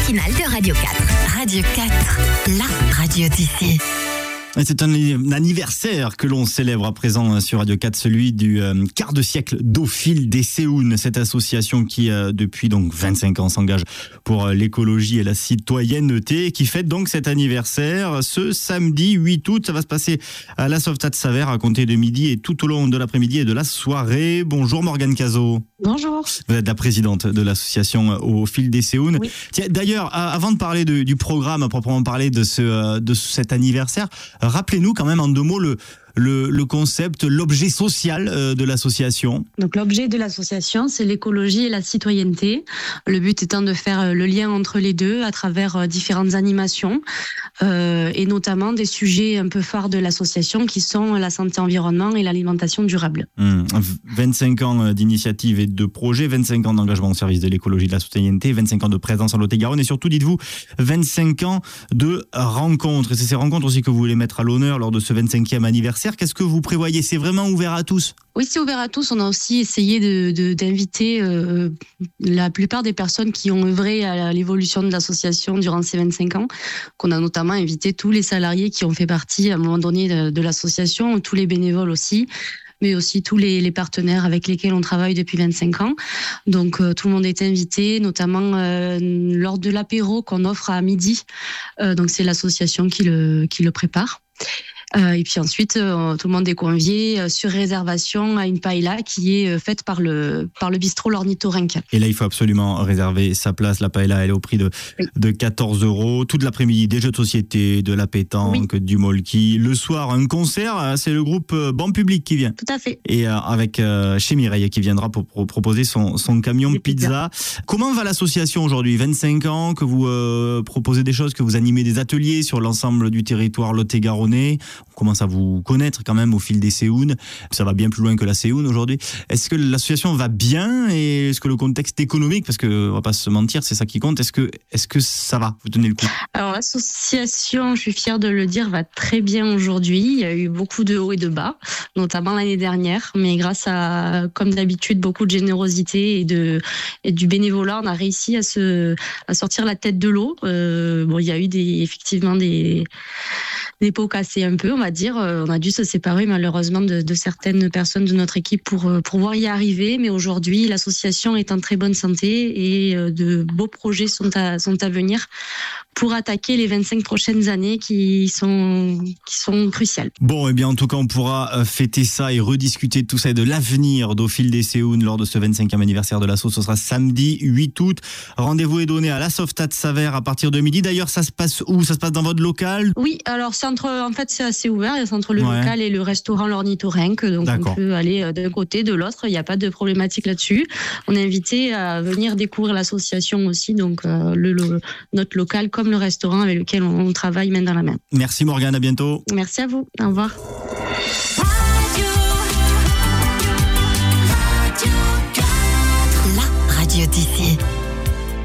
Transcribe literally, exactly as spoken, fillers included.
matinale de Radio quatre. Radio quatre, la radio d'ici. C'est un anniversaire que l'on célèbre à présent sur Radio quatre, celui du euh, quart de siècle d'Au fil des Séounes, cette association qui euh, depuis donc vingt-cinq ans s'engage pour l'écologie et la citoyenneté, qui fête donc cet anniversaire ce samedi huit août. Ça va se passer à la Sauvetat de Saverne à compter de midi et tout au long de l'après-midi et de la soirée. Bonjour Morgane Cazot. Bonjour. Vous êtes la présidente de l'association Au fil des Séounes. Oui. Tiens, d'ailleurs, avant de parler de, du programme, à proprement parler de, ce, de cet anniversaire, rappelez-nous quand même en deux mots le, le, le concept, l'objet social de l'association. Donc l'objet de l'association, c'est l'écologie et la citoyenneté. Le but étant de faire le lien entre les deux à travers différentes animations euh, et notamment des sujets un peu phares de l'association qui sont la santé environnement et l'alimentation durable. Mmh. vingt-cinq ans d'initiative et de projets, vingt-cinq ans d'engagement au service de l'écologie et de la citoyenneté, vingt-cinq ans de présence en Lot-et-Garonne et surtout, dites-vous, vingt-cinq ans de rencontres. Et c'est ces rencontres aussi que vous voulez mettre à l'honneur lors de ce vingt-cinquième anniversaire. Qu'est-ce que vous prévoyez ? C'est vraiment ouvert à tous ? Oui, c'est ouvert à tous. On a aussi essayé de, de, d'inviter euh, la plupart des personnes qui ont œuvré à l'évolution de l'association durant ces vingt-cinq ans, qu'on a notamment invité tous les salariés qui ont fait partie à un moment donné de, de l'association, tous les bénévoles aussi, mais aussi tous les, les partenaires avec lesquels on travaille depuis vingt-cinq ans. Donc euh, tout le monde est invité, notamment euh, lors de l'apéro qu'on offre à midi. Euh, donc c'est l'association qui le, qui le prépare. Euh, et puis ensuite, euh, tout le monde est convié euh, sur réservation à une paella qui est euh, faite par le, par le bistrot L'Ornithorynque. Et là, il faut absolument réserver sa place. La paella, elle est au prix de, oui. de quatorze euros. Toute l'après-midi, des jeux de société, de la pétanque, oui. du molki. Le soir, un concert. C'est le groupe Ban Public qui vient. Tout à fait. Et euh, avec euh, chez Mireille qui viendra pour, pour proposer son, son camion de pizza. pizza. Comment va l'association aujourd'hui ? vingt-cinq ans que vous euh, proposez des choses, que vous animez des ateliers sur l'ensemble du territoire lot-et-garonnais. On commence à vous connaître quand même au fil des Séounes. Ça va bien plus loin que la Séoune aujourd'hui. Est-ce que l'association va bien et est-ce que le contexte économique, parce qu'on va pas se mentir, c'est ça qui compte, est-ce que, est-ce que ça va ? Vous tenez le coup ? Alors l'association, je suis fière de le dire, va très bien aujourd'hui. Il y a eu beaucoup de hauts et de bas, notamment l'année dernière, mais grâce à, comme d'habitude, beaucoup de générosité et, de, et du bénévolat, on a réussi à, se, à sortir la tête de l'eau. Euh, bon, il y a eu des, effectivement des... des pots cassés un peu, on va dire. On a dû se séparer malheureusement de, de certaines personnes de notre équipe pour, pour pouvoir y arriver. Mais aujourd'hui, l'association est en très bonne santé et de beaux projets sont à, sont à venir pour attaquer les vingt-cinq prochaines années qui sont, qui sont cruciales. Bon, et eh bien en tout cas, on pourra fêter ça et rediscuter de tout ça et de l'avenir d'Au fil des Séounes lors de ce vingt-cinquième anniversaire de l'asso. Ce sera samedi huit août. Rendez-vous est donné à la Sauvetat de Saverne à partir de midi. D'ailleurs, ça se passe où ? Ça se passe dans votre local ? Oui, alors c'est entre, en fait, c'est assez ouvert. C'est entre le ouais. local et le restaurant L'Ornithorynque. Donc D'accord. On peut aller d'un côté, de l'autre. Il n'y a pas de problématique là-dessus. On est invité à venir découvrir l'association aussi. Donc euh, le, le, notre local comme le restaurant avec lequel on travaille main dans la main. Merci Morgane, à bientôt. Merci à vous, au revoir. La radio d'ici.